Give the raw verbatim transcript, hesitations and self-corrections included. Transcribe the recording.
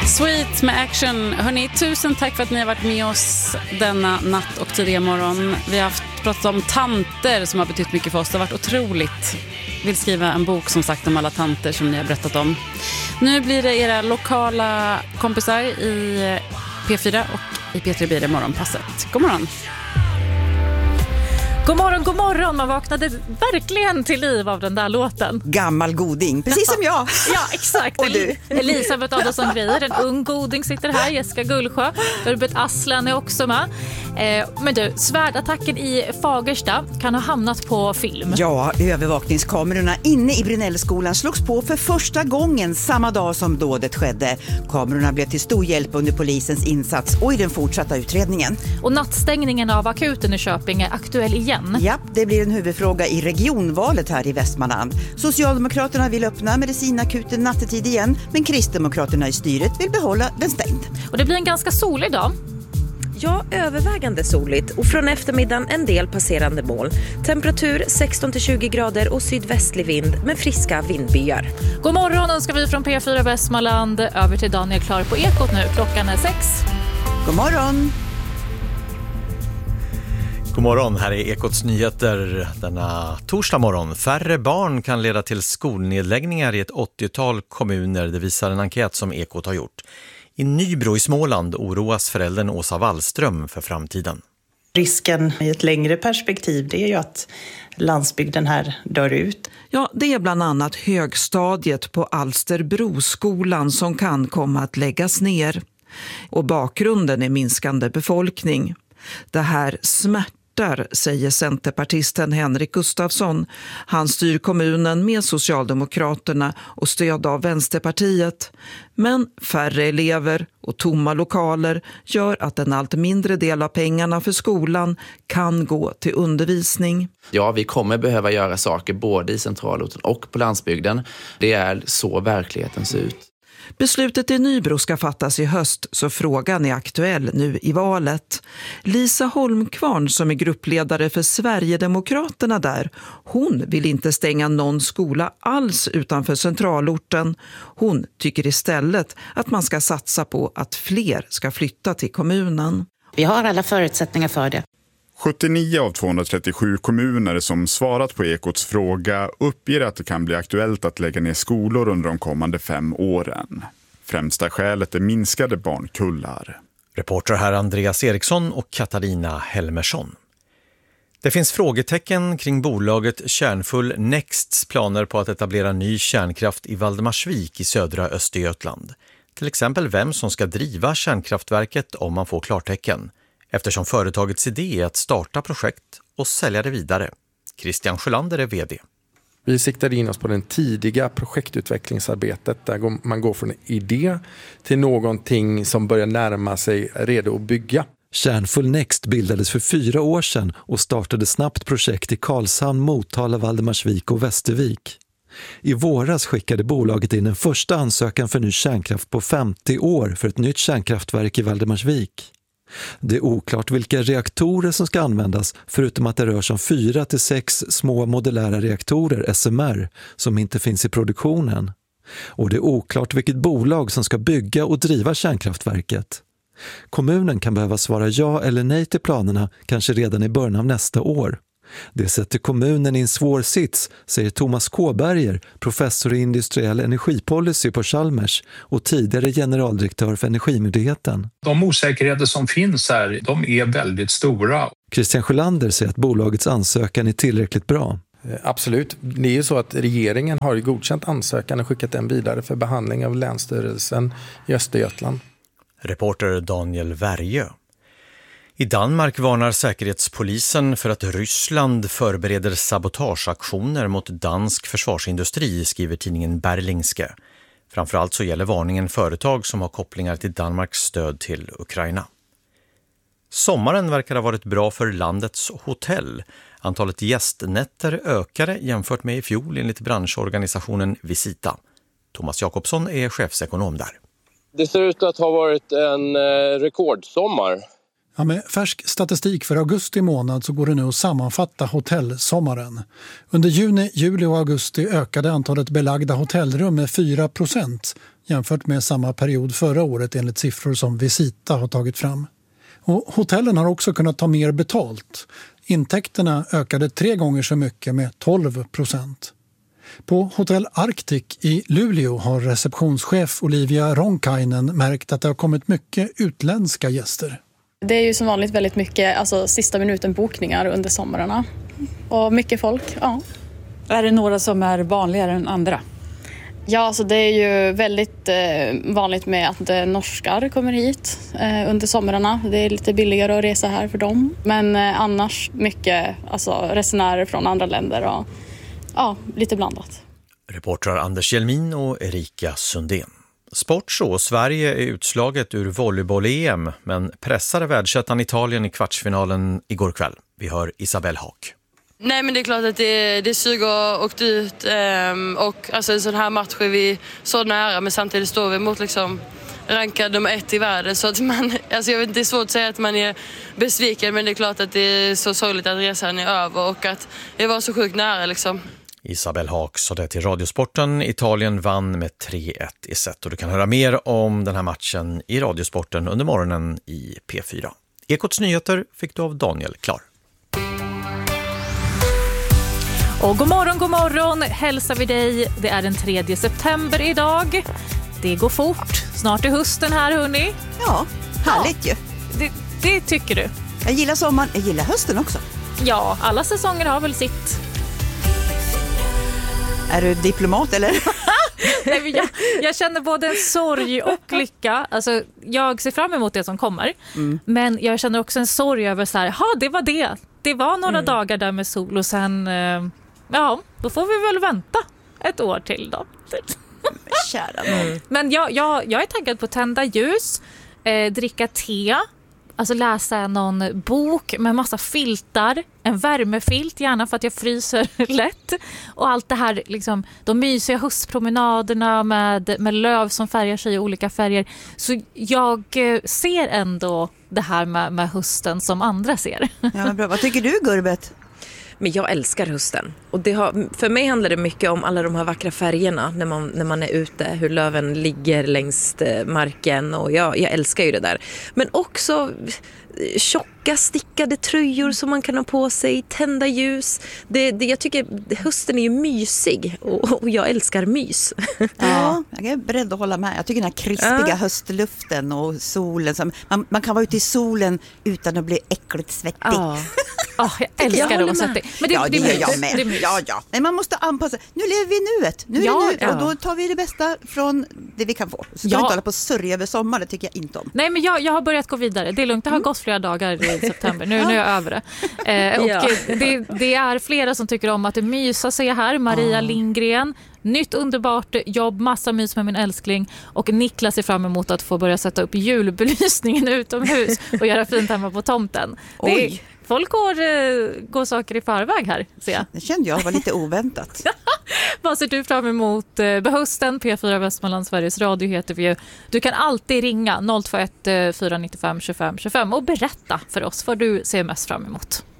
Sweet med Action. Hörrni, tusen tack för att ni har varit med oss denna natt och tidiga morgon. Vi har haft pratat om tanter som har betytt mycket för oss. Det har varit otroligt. Vill skriva en bok som sagt om alla tanter som ni har berättat om. Nu blir det era lokala kompisar i P fyra och i P tre blir det morgonpasset. God morgon. God morgon, god morgon. Man vaknade verkligen till liv av den där låten. Gammal goding, precis som jag. Ja, exakt. Och du? Elisabeth Adolfsson Greier, en ung goding sitter här. Jessica Gullsjö, Herbert Aslan är också med. Eh, men du, svärdattacken i Fagersta kan ha hamnat på film. Ja, övervakningskamerorna inne i Brynällskolan slogs på för första gången samma dag som dådet skedde. Kamerorna blev till stor hjälp under polisens insats och i den fortsatta utredningen. Och nattstängningen av akuten i Köping är aktuell igen. Ja, det blir en huvudfråga i regionvalet här i Västmanland. Socialdemokraterna vill öppna medicinakuten nattetid igen, men Kristdemokraterna i styret vill behålla den stängd. Och det blir en ganska solig dag. Ja, övervägande soligt och från eftermiddagen en del passerande moln. Temperatur sexton till tjugo grader och sydvästlig vind med friska vindbyar. God morgon önskar vi från P fyra Västmanland. Över till Daniel Klar på Ekot nu. Klockan är sex. God morgon! God morgon, här är Ekots nyheter denna torsdag morgon. Färre barn kan leda till skolnedläggningar i ett åttiotal kommuner, det visar en enkät som Ekot har gjort. I Nybro i Småland oroas föräldern Åsa Wallström för framtiden. Risken i ett längre perspektiv det är ju att landsbygden här dör ut. Ja, det är bland annat högstadiet på Alsterbroskolan som kan komma att läggas ner. Och bakgrunden är minskande befolkning. Det här smärtar, säger centerpartisten Henrik Gustafsson. Han styr kommunen med Socialdemokraterna och stöd av Vänsterpartiet. Men färre elever och tomma lokaler gör att en allt mindre del av pengarna för skolan kan gå till undervisning. Ja, vi kommer behöva göra saker både i centralorten och på landsbygden. Det är så verkligheten ser ut. Beslutet i Nybro ska fattas i höst, så frågan är aktuell nu i valet. Lisa Holmkvarn, som är gruppledare för Sverigedemokraterna där, hon vill inte stänga någon skola alls utanför centralorten. Hon tycker istället att man ska satsa på att fler ska flytta till kommunen. Vi har alla förutsättningar för det. sjuttionio av tvåhundratrettiosju kommuner som svarat på Ekots fråga uppger att det kan bli aktuellt att lägga ner skolor under de kommande fem åren. Främsta skälet är minskade barnkullar. Reporter här Andreas Eriksson och Katarina Helmersson. Det finns frågetecken kring bolaget Kärnfull Nexts planer på att etablera ny kärnkraft i Valdemarsvik i södra Östergötland. Till exempel vem som ska driva kärnkraftverket om man får klartecken. Eftersom företagets idé är att starta projekt och sälja det vidare. Christian Sjölander är vd. Vi siktade in oss på den tidiga projektutvecklingsarbetet där man går från en idé till någonting som börjar närma sig redo att bygga. Kärnfull Next bildades för fyra år sedan och startade snabbt projekt i Karlshamn, Motala, Valdemarsvik och Västervik. I våras skickade bolaget in en första ansökan för ny kärnkraft på femtio år för ett nytt kärnkraftverk i Valdemarsvik. Det är oklart vilka reaktorer som ska användas förutom att det rör sig om fyra till sex små modulära reaktorer, S M R, som inte finns i produktionen. Och det är oklart vilket bolag som ska bygga och driva kärnkraftverket. Kommunen kan behöva svara ja eller nej till planerna kanske redan i början av nästa år. Det sätter kommunen i en svår sits, säger Thomas Kåberger, professor i industriell energipolicy på Chalmers och tidigare generaldirektör för Energimyndigheten. De osäkerheter som finns här, de är väldigt stora. Christian Sjölander säger att bolagets ansökan är tillräckligt bra. Absolut. Det är ju så att regeringen har godkänt ansökan och skickat den vidare för behandling av Länsstyrelsen i Östergötland. Reporter Daniel Värjö. I Danmark varnar säkerhetspolisen för att Ryssland förbereder sabotageaktioner mot dansk försvarsindustri, skriver tidningen Berlingske. Framförallt så gäller varningen företag som har kopplingar till Danmarks stöd till Ukraina. Sommaren verkar ha varit bra för landets hotell. Antalet gästnätter ökade jämfört med i fjol enligt branschorganisationen Visita. Thomas Jakobsson är chefsekonom där. Det ser ut att ha varit en rekordsommar. Ja, med färsk statistik för augusti månad så går det nu att sammanfatta hotellsommaren. Under juni, juli och augusti ökade antalet belagda hotellrum med fyra procent jämfört med samma period förra året enligt siffror som Visita har tagit fram. Och hotellen har också kunnat ta mer betalt. Intäkterna ökade tre gånger så mycket med tolv procent. På Hotell Arctic i Luleå har receptionschef Olivia Ronkainen märkt att det har kommit mycket utländska gäster. Det är ju som vanligt väldigt mycket alltså, sista minuten bokningar under sommarna. Och mycket folk, ja. Är det några som är vanligare än andra? Ja, alltså det är ju väldigt eh, vanligt med att eh, norskar kommer hit eh, under sommarna. Det är lite billigare att resa här för dem. Men eh, annars mycket alltså, resenärer från andra länder och ja, lite blandat. Reportrar Anders Hjelmin och Erika Sundén. Sport så, Sverige är utslaget ur volleyboll-E M men pressade världsettan Italien i kvartsfinalen igår kväll. Vi hör Isabelle Haak. Nej, men det är klart att det, det suger och åkt ut um, och alltså en sån här match är vi så nära, men samtidigt står vi mot liksom rankad nummer ett i världen, så att man, alltså jag vet inte, det är svårt att säga att man är besviken, men det är klart att det är så sorgligt att resan är över och att det var så sjukt nära liksom. Isabelle Haak sa det till Radiosporten. Italien vann med tre ett i set och du kan höra mer om den här matchen i Radiosporten under morgonen i P fyra. Ekots nyheter fick du av Daniel Klar. Och god morgon, god morgon hälsar vi dig. Det är den tredje september idag. Det går fort. Snart är hösten här, hörni. Ja, härligt ja. ju. Det, det tycker du. Jag gillar sommaren, jag gillar hösten också. Ja, alla säsonger har väl sitt. Är du diplomat eller? Nej, men jag, jag känner både en sorg och lycka. Alltså, jag ser fram emot det som kommer. Mm. Men jag känner också en sorg över så här, ja det var det. Det var några mm. dagar där med sol och sen, ja, då får vi väl vänta ett år till då. Kära. Mm. Men jag, jag, jag är taggad på att tända ljus, eh, dricka te, alltså läsa någon bok med massa filtar, en värmefilt gärna för att jag fryser lätt. Och allt det här, liksom, de mysiga höstpromenaderna med, med löv som färgar sig i olika färger. Så jag ser ändå det här med, med hösten som andra ser. Ja, men bra. Vad tycker du, Gurbet? Men jag älskar hösten. Och det har, för mig handlar det mycket om alla de här vackra färgerna när man, när man är ute. Hur löven ligger längs marken. Och jag, jag älskar ju det där. Men också tjocka stickade tröjor som man kan ha på sig. Tända ljus. Det, det, jag tycker hösten är ju mysig. Och, och jag älskar mys. Ja, jag är beredd att hålla med. Jag tycker den här krispiga ja. höstluften och solen. Som, man, man kan vara ute i solen utan att bli äckligt svettig. Ja. Oh, jag älskar det. Men det, ja, det, det gör jag med. Det ja, ja. Men man måste anpassa. Nu lever vi i nuet. Nu är ja, det nuet. Ja. Och då tar vi det bästa från det vi kan få. Så ska ja. vi inte hålla på att sörja över sommar. Det tycker jag inte om. Nej, men jag, jag har börjat gå vidare. Det är lugnt. Det har mm. gått flera dagar i september. Nu, ja. nu är jag över det. Eh, och ja. det, det är flera som tycker om att det mysa sig här. Maria ah. Lindgren. Nytt underbart jobb, massa mys med min älskling. Och Niklas ser fram emot att få börja sätta upp julbelysningen utomhus och göra fint hemma på tomten. Det är, folk går, går saker i förväg här, ser jag. Det kände jag var lite oväntat. Vad ser du fram emot på hösten? P fyra Västmanland, Sveriges Radio heter vi ju. Du kan alltid ringa noll två ett fyra nio fem två fem två fem och berätta för oss vad du ser mest fram emot.